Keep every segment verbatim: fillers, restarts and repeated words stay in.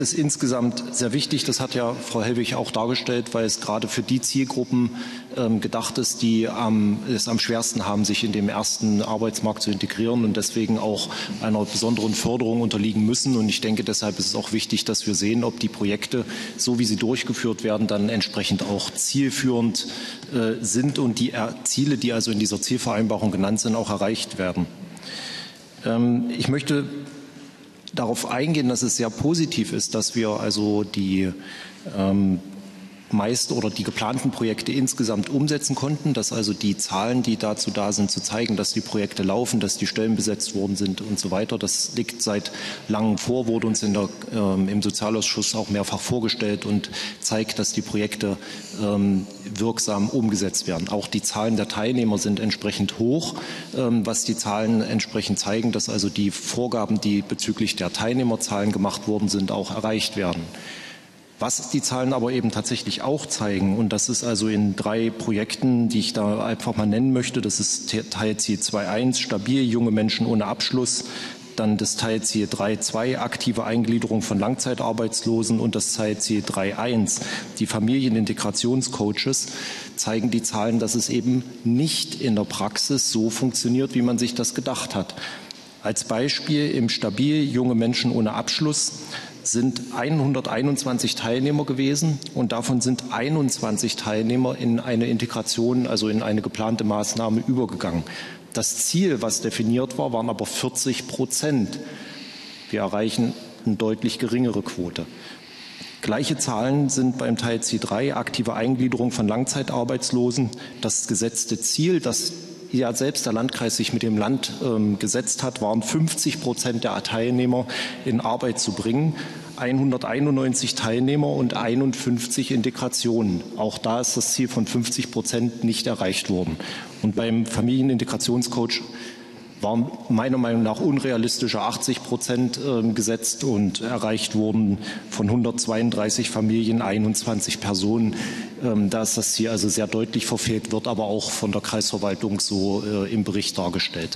ist insgesamt sehr wichtig. Das hat ja Frau Hellwig auch dargestellt, weil es gerade für die Zielgruppen ähm, gedacht ist, die ähm, es am schwersten haben, sich in dem ersten Arbeitsmarkt zu integrieren und deswegen auch einer besonderen Förderung unterliegen müssen. Und ich denke, deshalb ist es auch wichtig, dass wir sehen, ob die Projekte, so wie sie durchgeführt werden, dann entsprechend auch zielführend äh, sind und die er Ziele, die also in dieser Zielvereinbarung genannt sind, auch erreicht werden. Ähm, ich möchte darauf eingehen, dass es sehr positiv ist, dass wir also die ähm, meist oder die geplanten Projekte insgesamt umsetzen konnten, dass also die Zahlen, die dazu da sind, zu zeigen, dass die Projekte laufen, dass die Stellen besetzt worden sind und so weiter. Das liegt seit langem vor, wurde uns in der, ähm, im Sozialausschuss auch mehrfach vorgestellt und zeigt, dass die Projekte ähm, wirksam umgesetzt werden. Auch die Zahlen der Teilnehmer sind entsprechend hoch, ähm, was die Zahlen entsprechend zeigen, dass also die Vorgaben, die bezüglich der Teilnehmerzahlen gemacht worden sind, auch erreicht werden. Was die Zahlen aber eben tatsächlich auch zeigen, und das ist also in drei Projekten, die ich da einfach mal nennen möchte, das ist Teilziel zwei Punkt eins, stabil, junge Menschen ohne Abschluss, dann das Teilziel drei Punkt zwei, aktive Eingliederung von Langzeitarbeitslosen und das Teilziel drei Punkt eins, die Familienintegrationscoaches, zeigen die Zahlen, dass es eben nicht in der Praxis so funktioniert, wie man sich das gedacht hat. Als Beispiel im Stabil, junge Menschen ohne Abschluss sind hunderteinundzwanzig Teilnehmer gewesen und davon sind einundzwanzig Teilnehmer in eine Integration, also in eine geplante Maßnahme übergegangen. Das Ziel, was definiert war, waren aber vierzig Prozent. Wir erreichen eine deutlich geringere Quote. Gleiche Zahlen sind beim Teilziel drei, aktive Eingliederung von Langzeitarbeitslosen. Das gesetzte Ziel, das ja selbst der Landkreis sich mit dem Land ähm, gesetzt hat, waren fünfzig Prozent der Teilnehmer in Arbeit zu bringen. hunderteinundneunzig Teilnehmer und einundfünfzig Integrationen. Auch da ist das Ziel von fünfzig Prozent nicht erreicht worden. Und beim Familienintegrationscoach waren meiner Meinung nach unrealistische achtzig Prozent äh, gesetzt und erreicht wurden von hundertzweiunddreißig Familien einundzwanzig Personen. Ähm, da ist das Ziel also sehr deutlich verfehlt, wird aber auch von der Kreisverwaltung so äh, im Bericht dargestellt.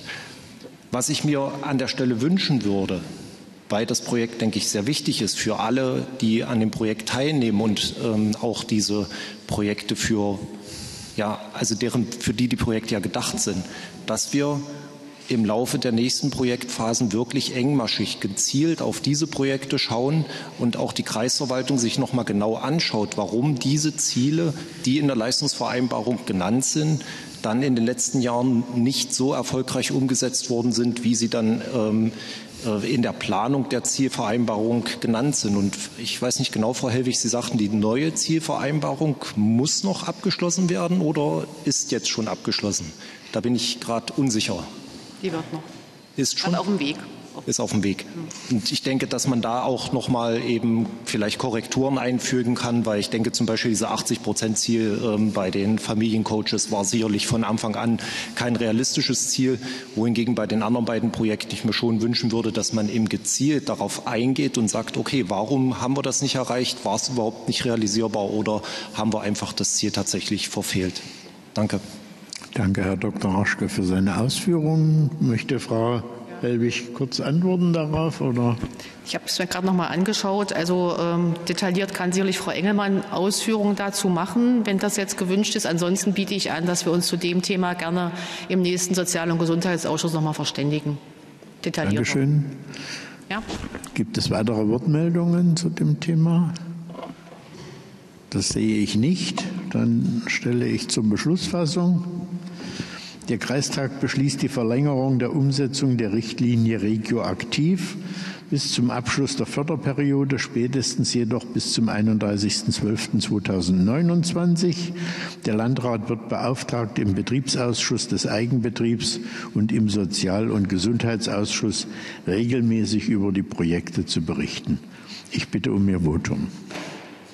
Was ich mir an der Stelle wünschen würde, weil das Projekt, denke ich, sehr wichtig ist für alle, die an dem Projekt teilnehmen und ähm, auch diese Projekte für, ja, also deren, für die die Projekte ja gedacht sind, dass wir im Laufe der nächsten Projektphasen wirklich engmaschig gezielt auf diese Projekte schauen und auch die Kreisverwaltung sich noch mal genau anschaut, warum diese Ziele, die in der Leistungsvereinbarung genannt sind, dann in den letzten Jahren nicht so erfolgreich umgesetzt worden sind, wie sie dann ähm, in der Planung der Zielvereinbarung genannt sind. Und ich weiß nicht genau, Frau Hellwig, Sie sagten, die neue Zielvereinbarung muss noch abgeschlossen werden oder ist jetzt schon abgeschlossen? Da bin ich gerade unsicher. Die wird noch. Ist schon auf dem Weg. Ist auf dem Weg. Und ich denke, dass man da auch noch mal eben vielleicht Korrekturen einfügen kann, weil ich denke zum Beispiel diese achtzig Prozent Ziel ähm, bei den Familiencoaches war sicherlich von Anfang an kein realistisches Ziel, wohingegen bei den anderen beiden Projekten ich mir schon wünschen würde, dass man eben gezielt darauf eingeht und sagt, okay, warum haben wir das nicht erreicht? War es überhaupt nicht realisierbar oder haben wir einfach das Ziel tatsächlich verfehlt? Danke. Danke, Herr Doktor Raschke, für seine Ausführungen. Möchte Frau Hellwig kurz antworten darauf? Oder? Ich habe es mir gerade noch mal angeschaut. Also ähm, detailliert kann sicherlich Frau Engelmann Ausführungen dazu machen, wenn das jetzt gewünscht ist. Ansonsten biete ich an, dass wir uns zu dem Thema gerne im nächsten Sozial- und Gesundheitsausschuss noch mal verständigen. Detailliert. Dankeschön. Ja. Gibt es weitere Wortmeldungen zu dem Thema? Das sehe ich nicht. Dann stelle ich zur Beschlussfassung. Der Kreistag beschließt die Verlängerung der Umsetzung der Richtlinie Regioaktiv bis zum Abschluss der Förderperiode, spätestens jedoch bis zum einunddreißigsten zwölften zweitausendneunundzwanzig. Der Landrat wird beauftragt, im Betriebsausschuss des Eigenbetriebs und im Sozial- und Gesundheitsausschuss regelmäßig über die Projekte zu berichten. Ich bitte um Ihr Votum.